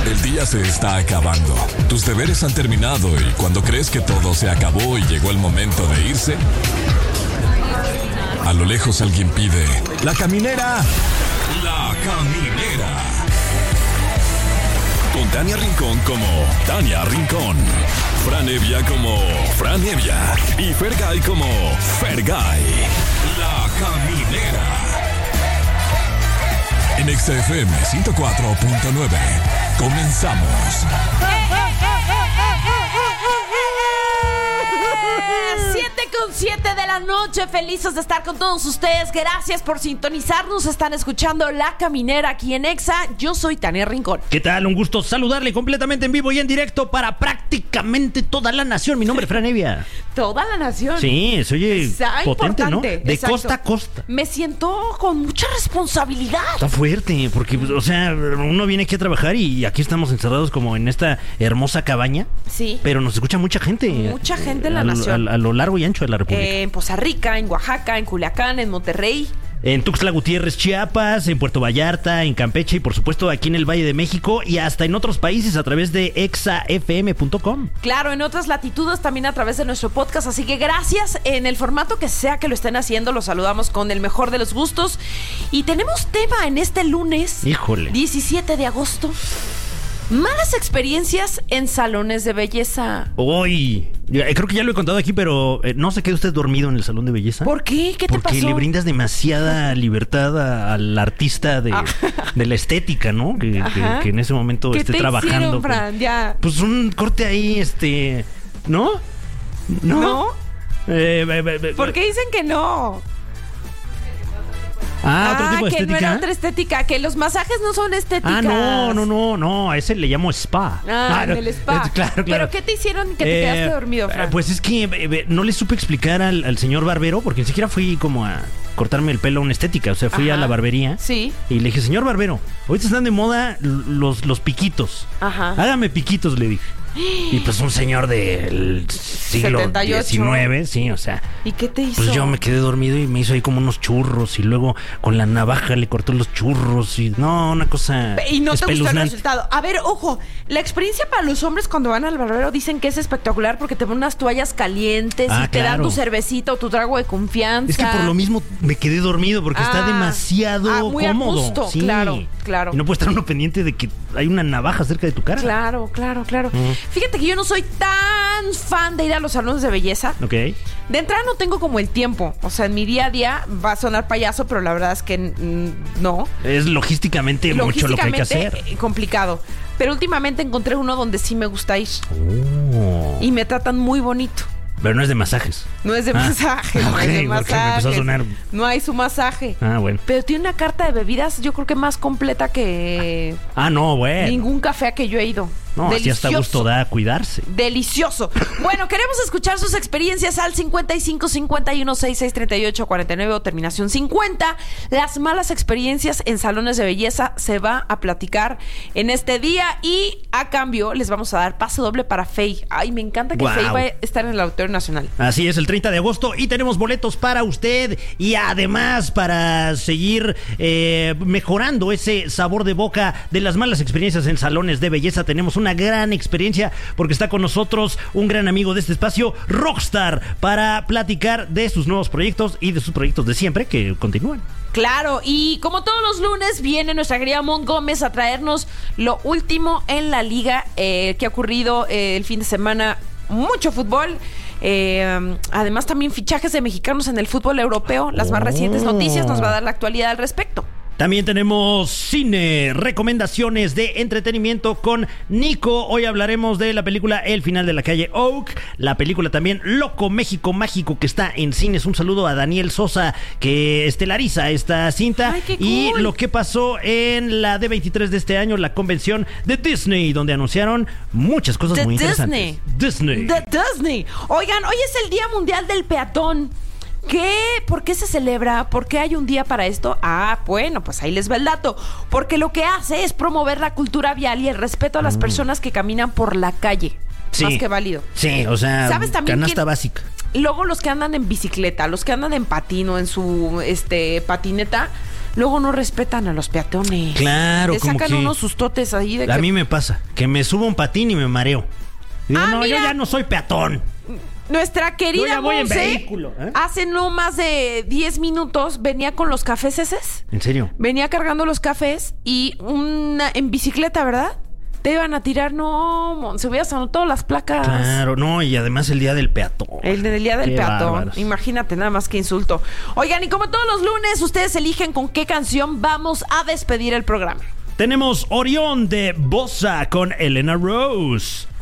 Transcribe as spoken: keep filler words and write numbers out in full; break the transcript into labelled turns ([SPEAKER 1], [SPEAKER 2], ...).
[SPEAKER 1] El día se está acabando. Tus deberes han terminado y cuando crees que todo se acabó y llegó el momento de irse, a lo lejos alguien pide: ¡La caminera! ¡La caminera! Con Tania Rincón como Tania Rincón, Fran Evia como Fran Evia y Fergay como Fergay. La caminera. En X F M ciento cuatro punto nueve. Comenzamos.
[SPEAKER 2] siete con siete de la noche, felices de estar con todos ustedes. Gracias por sintonizarnos. Están escuchando La Caminera aquí en Exa. Yo soy Tania Rincón.
[SPEAKER 3] ¿Qué tal? Un gusto saludarle completamente en vivo y en directo para prácticamente toda la nación. Mi nombre es Fran Evia.
[SPEAKER 2] Toda la nación.
[SPEAKER 3] Sí, se oye
[SPEAKER 2] Está
[SPEAKER 3] potente, ¿no?
[SPEAKER 2] importante.
[SPEAKER 3] De
[SPEAKER 2] Exacto.
[SPEAKER 3] costa a costa.
[SPEAKER 2] Me siento con mucha responsabilidad.
[SPEAKER 3] Está fuerte, porque, o sea, uno viene aquí a trabajar y aquí estamos encerrados como en esta hermosa cabaña.
[SPEAKER 2] Sí.
[SPEAKER 3] Pero nos escucha mucha gente.
[SPEAKER 2] Mucha gente en la
[SPEAKER 3] a,
[SPEAKER 2] nación.
[SPEAKER 3] A, a lo largo y ancho de la República.
[SPEAKER 2] Eh, en Poza Rica, en Oaxaca, en Culiacán, en Monterrey.
[SPEAKER 3] En Tuxtla Gutiérrez, Chiapas, en Puerto Vallarta, en Campeche y por supuesto aquí en el Valle de México y hasta en otros países a través de exa f m punto com.
[SPEAKER 2] Claro, en otras latitudes también a través de nuestro podcast, así que gracias. En el formato que sea que lo estén haciendo, los saludamos con el mejor de los gustos. Y tenemos tema en este lunes,
[SPEAKER 3] Híjole.
[SPEAKER 2] diecisiete de agosto. Malas experiencias en salones de belleza.
[SPEAKER 3] Uy, creo que ya lo he contado aquí, pero eh, no se quede usted dormido en el salón de belleza.
[SPEAKER 2] ¿Por qué? ¿Qué te
[SPEAKER 3] Porque
[SPEAKER 2] pasó?
[SPEAKER 3] le brindas demasiada libertad a- al artista de,
[SPEAKER 2] Ah.
[SPEAKER 3] de la estética, ¿no? Que, que,
[SPEAKER 2] Ajá.
[SPEAKER 3] que en ese momento
[SPEAKER 2] ¿Qué
[SPEAKER 3] esté
[SPEAKER 2] te
[SPEAKER 3] trabajando.
[SPEAKER 2] hicieron, Fran? Ya.
[SPEAKER 3] Pues un corte ahí, este... ¿No? ¿No?
[SPEAKER 2] ¿No?
[SPEAKER 3] Eh, eh, eh, eh,
[SPEAKER 2] ¿Por qué dicen que no?
[SPEAKER 3] Ah, otro tipo de
[SPEAKER 2] que
[SPEAKER 3] estética.
[SPEAKER 2] no era otra estética, que los masajes no son estéticas.
[SPEAKER 3] Ah, no, no, no, no, a ese le llamo spa.
[SPEAKER 2] Ah,
[SPEAKER 3] no,
[SPEAKER 2] en el spa.
[SPEAKER 3] eh, Claro, claro.
[SPEAKER 2] ¿Pero qué te hicieron que te
[SPEAKER 3] Eh,
[SPEAKER 2] quedaste dormido, Fran?
[SPEAKER 3] Pues es que eh, eh, no le supe explicar al, al señor barbero, porque ni siquiera fui como a cortarme el pelo a una estética. O sea, fui
[SPEAKER 2] Ajá.
[SPEAKER 3] a la barbería.
[SPEAKER 2] Sí.
[SPEAKER 3] Y le dije, señor barbero, ahorita están de moda los, los piquitos.
[SPEAKER 2] Ajá.
[SPEAKER 3] Hágame piquitos, le dije. Y pues un señor del siglo
[SPEAKER 2] setenta y ocho.
[SPEAKER 3] diecinueve, sí, o sea.
[SPEAKER 2] ¿Y qué te hizo?
[SPEAKER 3] Pues yo me quedé dormido y me hizo ahí como unos churros y luego con la navaja le cortó los churros y no, una cosa
[SPEAKER 2] Y no te gustó el
[SPEAKER 3] espeluznante.
[SPEAKER 2] resultado. A ver, ojo, la experiencia para los hombres cuando van al barbero dicen que es espectacular porque te ponen unas toallas calientes
[SPEAKER 3] Ah,
[SPEAKER 2] y te dan
[SPEAKER 3] claro.
[SPEAKER 2] tu cervecita o tu trago de confianza.
[SPEAKER 3] Es que por lo mismo me quedé dormido porque está
[SPEAKER 2] Ah,
[SPEAKER 3] demasiado
[SPEAKER 2] ah, muy a
[SPEAKER 3] cómodo.
[SPEAKER 2] gusto,
[SPEAKER 3] Sí.
[SPEAKER 2] claro, claro.
[SPEAKER 3] Y no puede estar uno pendiente de que hay una navaja cerca de tu cara.
[SPEAKER 2] Claro, claro, claro.
[SPEAKER 3] Mm.
[SPEAKER 2] Fíjate que yo no soy tan fan de ir a los salones de belleza.
[SPEAKER 3] Ok.
[SPEAKER 2] De entrada no tengo como el tiempo. O sea, en mi día a día va a sonar payaso, pero la verdad es que mm, no.
[SPEAKER 3] Es logísticamente, mucho lo que hay que hacer.
[SPEAKER 2] Logísticamente, eh, complicado. Pero últimamente encontré uno donde sí me gusta ir.
[SPEAKER 3] Oh.
[SPEAKER 2] Y me tratan muy bonito.
[SPEAKER 3] Pero no es de masajes.
[SPEAKER 2] No es de
[SPEAKER 3] Ah.
[SPEAKER 2] masaje, no
[SPEAKER 3] Ok,
[SPEAKER 2] es de
[SPEAKER 3] porque me
[SPEAKER 2] masaje.
[SPEAKER 3] empezó a sonar.
[SPEAKER 2] No hay su masaje.
[SPEAKER 3] Ah, bueno.
[SPEAKER 2] Pero tiene una carta de bebidas, yo creo que más completa que
[SPEAKER 3] Ah, no, bueno.
[SPEAKER 2] ningún café a que yo he ido.
[SPEAKER 3] No, así hasta gusto da a cuidarse.
[SPEAKER 2] Delicioso. Bueno, queremos escuchar sus experiencias al cincuenta y cinco cincuenta y uno sesenta y seis treinta y ocho cuarenta y nueve o terminación cincuenta. Las malas experiencias en salones de belleza se va a platicar en este día y a cambio les vamos a dar pase doble para Fey. Ay, me encanta que
[SPEAKER 3] Guau.
[SPEAKER 2] Fey va a estar en el Auditorio Nacional.
[SPEAKER 3] Así es, el treinta de agosto y tenemos boletos para usted y además para seguir eh, mejorando ese sabor de boca de las malas experiencias en salones de belleza. Tenemos una gran experiencia porque está con nosotros un gran amigo de este espacio, Rockstar, para platicar de sus nuevos proyectos y de sus proyectos de siempre que continúan.
[SPEAKER 2] Claro, y como todos los lunes viene nuestra querida Mon Gómez a traernos lo último en la liga eh, que ha ocurrido eh, el fin de semana. Mucho fútbol. Eh, además también fichajes de mexicanos en el fútbol europeo. Las más
[SPEAKER 3] Oh.
[SPEAKER 2] recientes noticias nos va a dar la actualidad al respecto.
[SPEAKER 3] También tenemos cine, recomendaciones de entretenimiento con Nico. Hoy hablaremos de la película El final de la calle Oak, la película también Loco México Mágico que está en cines. Un saludo a Daniel Sosa que estelariza esta cinta.
[SPEAKER 2] Ay, qué
[SPEAKER 3] Y
[SPEAKER 2] cool.
[SPEAKER 3] lo que pasó en la D veintitrés de este año, la convención de Disney, donde anunciaron muchas cosas
[SPEAKER 2] The
[SPEAKER 3] muy
[SPEAKER 2] Disney.
[SPEAKER 3] interesantes. Disney.
[SPEAKER 2] The Disney. Oigan, hoy es el Día Mundial del Peatón. ¿Qué? ¿Por qué se celebra? ¿Por qué hay un día para esto? Ah, bueno, pues ahí les va el dato. Porque lo que hace es promover la cultura vial y el respeto a las
[SPEAKER 3] Mm.
[SPEAKER 2] personas que caminan por la calle.
[SPEAKER 3] Sí.
[SPEAKER 2] Más que válido.
[SPEAKER 3] Sí, o sea,
[SPEAKER 2] ¿Sabes también
[SPEAKER 3] canasta
[SPEAKER 2] quién-
[SPEAKER 3] básica.
[SPEAKER 2] Luego los que andan en bicicleta, los que andan en patino, en su este patineta, luego no respetan a los peatones.
[SPEAKER 3] Claro,
[SPEAKER 2] Le
[SPEAKER 3] como
[SPEAKER 2] sacan
[SPEAKER 3] que
[SPEAKER 2] unos sustotes ahí de
[SPEAKER 3] a
[SPEAKER 2] que...
[SPEAKER 3] mí me pasa que me subo a un patín y me mareo. Y digo,
[SPEAKER 2] Ah,
[SPEAKER 3] no,
[SPEAKER 2] mira.
[SPEAKER 3] yo ya no soy peatón.
[SPEAKER 2] Nuestra
[SPEAKER 3] Yo
[SPEAKER 2] querida
[SPEAKER 3] ya voy en
[SPEAKER 2] Monse,
[SPEAKER 3] vehículo, ¿eh?
[SPEAKER 2] hace no más de diez minutos venía con los cafés eses.
[SPEAKER 3] ¿En serio?
[SPEAKER 2] Venía cargando los cafés y una en bicicleta, ¿verdad? Te iban a tirar, no, Mon, se hubieras anotado las placas.
[SPEAKER 3] Claro, no, y además el día del peatón.
[SPEAKER 2] El del día del
[SPEAKER 3] Qué
[SPEAKER 2] peatón.
[SPEAKER 3] bárbaros.
[SPEAKER 2] Imagínate, nada más que insulto. Oigan, y como todos los lunes, ustedes eligen con qué canción vamos a despedir el programa.
[SPEAKER 3] Tenemos Orión de Bossa con Elena Rose.